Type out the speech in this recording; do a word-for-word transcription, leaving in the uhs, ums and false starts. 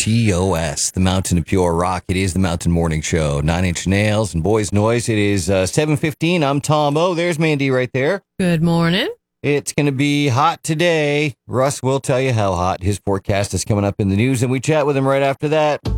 T O S, the Mountain of Pure Rock. It is the Mountain Morning Show. Nine Inch Nails and Boys Noise. It is uh, seven fifteen. I'm Tom O. There's Mandy right there. Good morning. It's going to be hot today. Russ will tell you how hot. His forecast is coming up in the news, and we chat with him right after that.